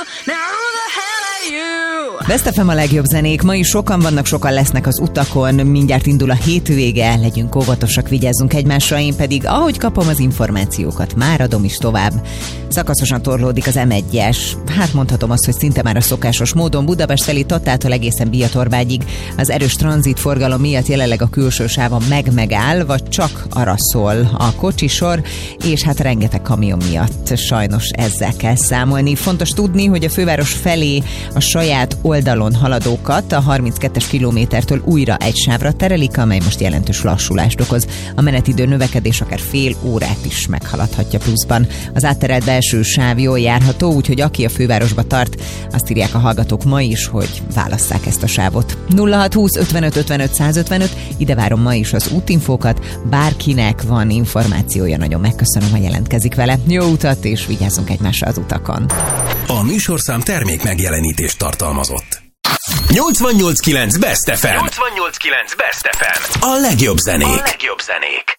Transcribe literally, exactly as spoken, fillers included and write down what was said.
Now who the hell are you? Best ef em a legjobb zenék. Ma is sokan vannak, sokan lesznek az utakon. Mindjárt indul a hétvége, legyünk óvatosak, vigyázzunk egymásra. Én pedig, ahogy kapom az információkat, már adom is tovább. Szakaszosan torlódik az em egyes. Hát mondhatom azt, hogy szinte már a szokásos módon Budapest-Szeli Tatától egészen Biatorbágyig. Az erős tranzitforgalom miatt jelenleg a külső sávon meg-megáll, vagy csak arra szól a kocsisor, és hát rengeteg kamion miatt sajnos ezzel kell számolni. Fontos tudni, hogy a főváros felé a saját oldalon haladókat a harminckettes kilométertől újra egy sávra terelik, amely most jelentős lassulást okoz. A menetidő növekedés akár fél órát is meghaladhatja pluszban. Az átterelt belső sáv jól járható, úgyhogy aki a fővárosba tart, azt írják a hallgatók ma is, hogy válasszák ezt a sávot. nulla hat húsz ötvenöt ötvenöt százötvenöt, ide várom ma is az útinfókat, bárkinek van információja, nagyon megköszönöm, ha jelentkezik vele. Jó utat, és vigyázzunk egymásra az utakon. A műsorszám termék megjelenítést tartalmazott. nyolcvannyolc kilenc Best ef em. nyolcvannyolc kilenc Best ef em. A legjobb zenék. A legjobb zenék.